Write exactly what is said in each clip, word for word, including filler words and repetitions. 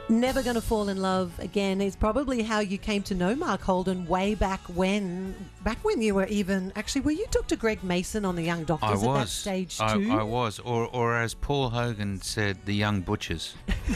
Never Gonna Fall in Love Again is probably how you came to know Mark Holden way back when. Back when you were even... Actually, were you Doctor Greg Mason on The Young Doctors I at was. that stage I, too? I was. Or, or as Paul Hogan said, the Young Butchers.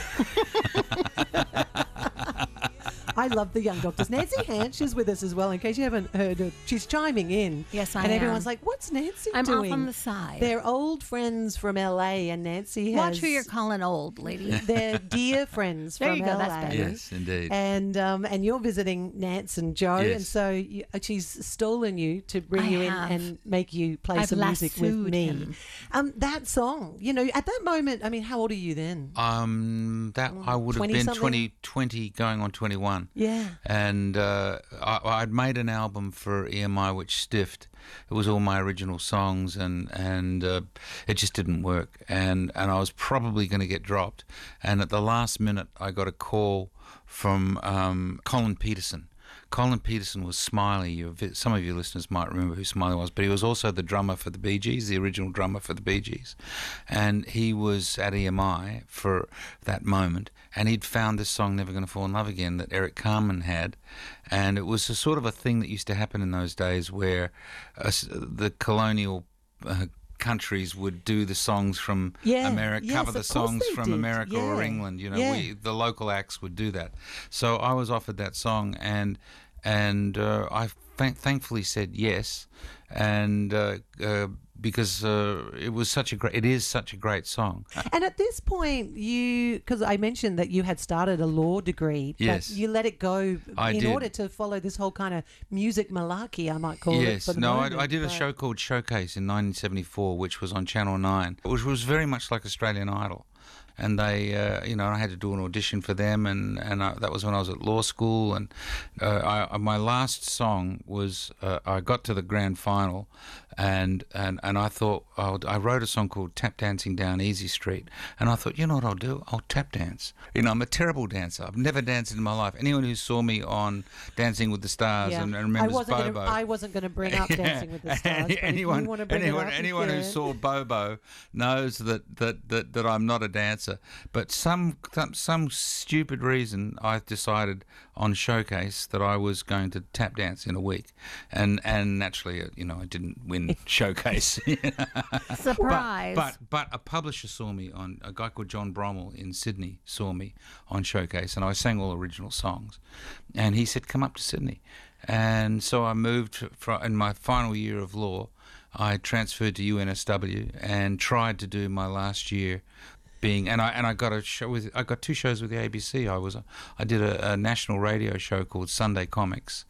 I love The Young Doctors. Nancy Hanch is with us as well, in case you haven't heard her. She's chiming in. Yes, I And am. everyone's like, what's Nancy I'm doing? off on the side. They're old friends from L A, and Nancy has... Watch who you're calling old, lady. They're dear friends There from you go, L A. that's better. Yes, indeed. And um, and you're visiting Nance and Joe, Yes. and so you, she's stolen you to bring I you in have. and make you play I've some music with lassoed me. him. Um, that song, you know, at that moment, I mean, how old are you then? Um, that I would have twenty been something? twenty, twenty going on twenty-one. Yeah. And uh, I, I'd made an album for E M I which stiffed. It was all my original songs, and and uh, it just didn't work. And and I was probably going to get dropped. And at the last minute, I got a call from um, Colin Peterson. Colin Peterson was Smiley. You, some of your listeners might remember who Smiley was, but he was also the drummer for the Bee Gees, the original drummer for the Bee Gees. And he was at E M I for that moment, and he'd found this song, Never Gonna Fall in Love Again, that Eric Carmen had. And it was a sort of a thing that used to happen in those days where uh, the colonial uh, countries would do the songs from Yeah, America, yes, cover of the course songs they from did. America or Yeah. England. You know, Yeah. we the local acts would do that. So I was offered that song, and and uh, I th- thankfully said yes, and uh, uh, because uh, it was such a great, it is such a great song. And at this point, you, because I mentioned that you had started a law degree, Yes. but you let it go I in did. order to follow this whole kind of music malarkey, I might call it. Yes, For the no, moment, I, I did a but- show called Showcase in nineteen seventy-four, which was on Channel nine, which was very much like Australian Idol. And they, uh, you know, I had to do an audition for them, and, and I, that was when I was at law school. And uh, I, my last song was, uh, I got to the grand final, and and, and I thought, oh, I wrote a song called Tap Dancing Down Easy Street, and I thought, you know what I'll do? I'll tap dance. You know, I'm a terrible dancer. I've never danced in my life. Anyone who saw me on Dancing with the Stars Yeah. and, and I remembers wasn't Bobo. Gonna, I wasn't going to bring up Dancing with the Stars. But anyone, if you want to bring anyone, it up, you anyone who can. saw Bobo knows that, that, that, that I'm not a dancer. But some, some some stupid reason, I decided on Showcase that I was going to tap dance in a week, and and naturally, uh, you know, I didn't win Showcase. Surprise. But, but but a publisher saw me on, a guy called John Brommel in Sydney saw me on Showcase, and I sang all original songs, and he said, come up to Sydney. And so I moved from, in my final year of law, I transferred to U N S W and tried to do my last year being, and I and I got a show with, I got two shows with the A B C. I was, I did a, a national radio show called Sunday Comics,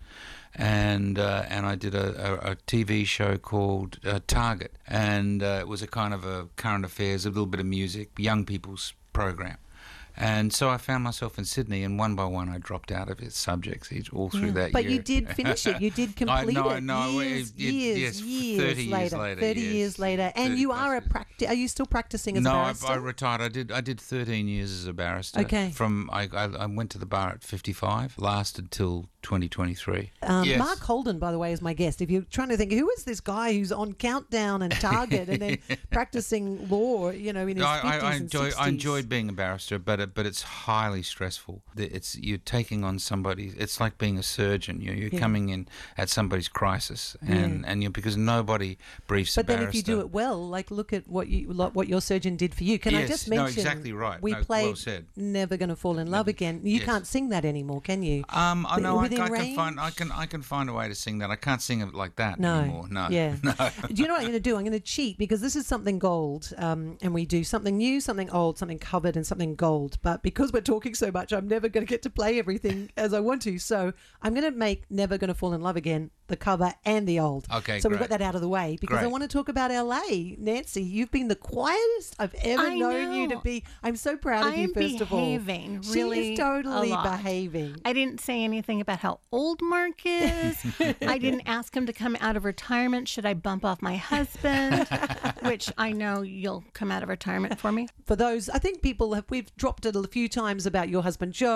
and uh, and I did a, a, a T V show called uh, Target, and uh, it was a kind of a current affairs, a little bit of music, young people's program. And so I found myself in Sydney, and one by one I dropped out of its subjects each- all through Yeah. that But year. you did finish it. You did complete no, it. no, years, it- it- years, yes, years thirty years later. later, Thirty yes. years later, and thirty you plus are a years. practi- Are you still practicing as no, a I, barrister? I retired. I did. I did thirteen years as a barrister. Okay. From I, I, I went to the bar at fifty-five. Lasted till twenty twenty-three. Um, Yes. Mark Holden, by the way, is my guest. If you're trying to think, who is this guy who's on Countdown and Target and then practicing law, you know, in his I, I, fifties I and enjoy. sixties? I enjoyed being a barrister, but it, but it's highly stressful. The- It's you're taking on somebody. It's like being a surgeon. You're, you're Yeah. coming in at somebody's crisis, and and you because nobody briefs But a then barrister. if you do it well, like look at what you like, what your surgeon did for you. Can I Yes, just no, mention? exactly right. We No, well played said. "Never Gonna Fall in Love Again." You yes. can't sing that anymore, can you? Um, I But know I, I within can find I range? can I can find a way to sing that. I can't sing it like that No. anymore. No. Yeah. No. Do you know what I'm going to do? I'm going to cheat because this is something gold, um, and we do something new, something old, something covered, and something gold. But because we're talking so much, I'm never going to get to play everything as I want to. So I'm going to make "Never Gonna Fall in Love Again" the cover and the old. Okay, So we've got great. that out of the way because I Great. want to talk about L A. Nancy, you've been the quietest I've ever I known you to know. be. I'm so proud of I you. am First of all, behaving she really is totally a lot. behaving. I didn't say anything about how old Mark is. I didn't ask him to come out of retirement. Should I bump off my husband? Which I know you'll come out of retirement for me. For those, I think people have we've dropped it a few times about your husband Joe.